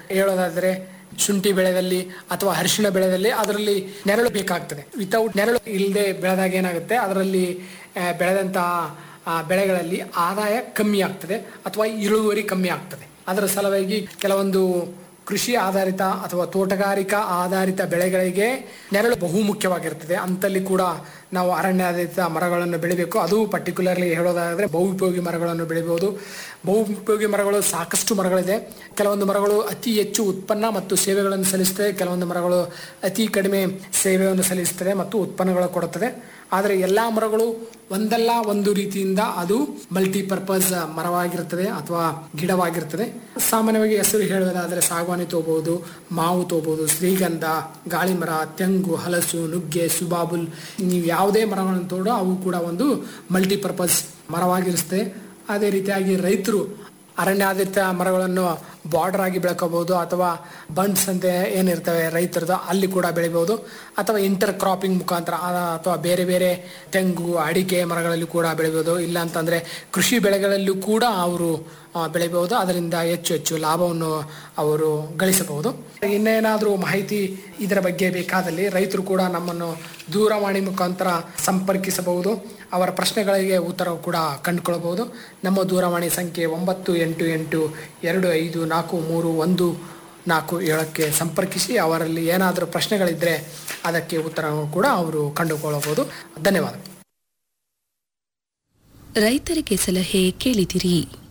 ಹೇಳೋದಾದ್ರೆ ಶುಂಠಿ ಬೆಳೆದಲ್ಲಿ ಅಥವಾ ಅರಿಶಿಣ ಬೆಳೆದಲ್ಲಿ ಅದರಲ್ಲಿ ನೆರಳು ಬೇಕಾಗ್ತದೆ. ವಿತೌಟ್ ನೆರಳು ಇಲ್ಲದೆ ಬೆಳೆದಾಗ ಏನಾಗುತ್ತೆ, ಅದರಲ್ಲಿ ಬೆಳೆದಂತಹ ಬೆಳೆಗಳಲ್ಲಿ ಆದಾಯ ಕಮ್ಮಿ ಆಗ್ತದೆ ಅಥವಾ ಇಳುವರಿ ಕಮ್ಮಿ ಆಗ್ತದೆ. ಅದರ ಸಲುವಾಗಿ ಕೆಲವೊಂದು ಕೃಷಿ ಆಧಾರಿತ ಅಥವಾ ತೋಟಗಾರಿಕಾ ಆಧಾರಿತ ಬೆಳೆಗಳಿಗೆ ನೆರಳು ಬಹು ಮುಖ್ಯವಾಗಿರ್ತದೆ. ಅಂತಲ್ಲಿ ಕೂಡ ನಾವು ಅರಣ್ಯ ಆಧಾರಿತ ಮರಗಳನ್ನು ಬೆಳಿಬೇಕು. ಅದು ಪರ್ಟಿಕ್ಯುಲರ್ಲಿ ಹೇಳೋದಾದರೆ ಬಹುಪಯೋಗಿ ಮರಗಳನ್ನು ಬೆಳಿಬಹುದು. ಬಹುಪಯೋಗಿ ಮರಗಳು ಸಾಕಷ್ಟು ಮರಗಳಿದೆ. ಕೆಲವೊಂದು ಮರಗಳು ಅತಿ ಹೆಚ್ಚು ಉತ್ಪನ್ನ ಮತ್ತು ಸೇವೆಗಳನ್ನು ಸಲ್ಲಿಸುತ್ತವೆ, ಕೆಲವೊಂದು ಮರಗಳು ಅತಿ ಕಡಿಮೆ ಸೇವೆಯನ್ನು ಸಲ್ಲಿಸುತ್ತದೆ ಮತ್ತು ಉತ್ಪನ್ನಗಳು ಕೊಡುತ್ತದೆ. ಆದರೆ ಎಲ್ಲ ಮರಗಳು ಒಂದಲ್ಲ ಒಂದು ರೀತಿಯಿಂದ ಅದು ಮಲ್ಟಿಪರ್ಪಸ್ ಮರವಾಗಿರುತ್ತದೆ ಅಥವಾ ಗಿಡವಾಗಿರ್ತದೆ. ಸಾಮಾನ್ಯವಾಗಿ ಹೆಸರು ಹೇಳುವುದಾದರೆ ಸಾಗವಾನಿ ತಗೋಬಹುದು, ಮಾವು ತಗೋಬಹುದು, ಶ್ರೀಗಂಧ, ಗಾಳಿ ಮರ, ತೆಂಗು, ಹಲಸು, ನುಗ್ಗೆ, ಸುಬಾಬುಲ್, ನೀವು ಯಾವುದೇ ಮರಗಳನ್ನು ತೋಡು ಅವು ಕೂಡ ಒಂದು ಮಲ್ಟಿಪರ್ಪಸ್ ಮರವಾಗಿರುತ್ತದೆ. ಅದೇ ರೀತಿಯಾಗಿ ರೈತರು ಅರಣ್ಯಾಧಾರಿತ ಮರಗಳನ್ನು ಬಾರ್ಡರ್ ಆಗಿ ಬೆಳ್ಕೋಬಹುದು ಅಥವಾ ಬಂಡ್ಸ್ ಅಂತ ಏನಿರ್ತವೆ ರೈತರದ್ದು ಅಲ್ಲಿ ಕೂಡ ಬೆಳಿಬಹುದು, ಅಥವಾ ಇಂಟರ್ ಕ್ರಾಪಿಂಗ್ ಮುಖಾಂತರ ಅಥವಾ ಬೇರೆ ಬೇರೆ ತೆಂಗು, ಅಡಿಕೆ ಮರಗಳಲ್ಲಿ ಕೂಡ ಬೆಳಿಬಹುದು. ಇಲ್ಲ ಅಂತಂದ್ರೆ ಕೃಷಿ ಬೆಳೆಗಳಲ್ಲೂ ಕೂಡ ಅವರು ಬೆಳಿಬಹುದು. ಅದರಿಂದ ಹೆಚ್ಚು ಲಾಭವನ್ನು ಅವರು ಗಳಿಸಬಹುದು. ಇನ್ನೇನಾದರೂ ಮಾಹಿತಿ ಇದರ ಬಗ್ಗೆ ಬೇಕಾದಲ್ಲಿ ರೈತರು ಕೂಡ ನಮ್ಮನ್ನು ದೂರವಾಣಿ ಮುಖಾಂತರ ಸಂಪರ್ಕಿಸಬಹುದು. ಅವರ ಪ್ರಶ್ನೆಗಳಿಗೆ ಉತ್ತರ ಕೂಡ ಕಂಡುಕೊಳ್ಳಬಹುದು. ನಮ್ಮ ದೂರವಾಣಿ ಸಂಖ್ಯೆ 9882254314 ಸಂಪರ್ಕಿಸಿ ಅವರಲ್ಲಿ ಏನಾದರೂ ಪ್ರಶ್ನೆಗಳಿದ್ದರೆ ಅದಕ್ಕೆ ಉತ್ತರವನ್ನು ಕೂಡ ಅವರು ಕಂಡುಕೊಳ್ಳಬಹುದು. ಧನ್ಯವಾದ. ರೈತರಿಗೆ ಸಲಹೆ ಕೇಳಿದಿರಿ.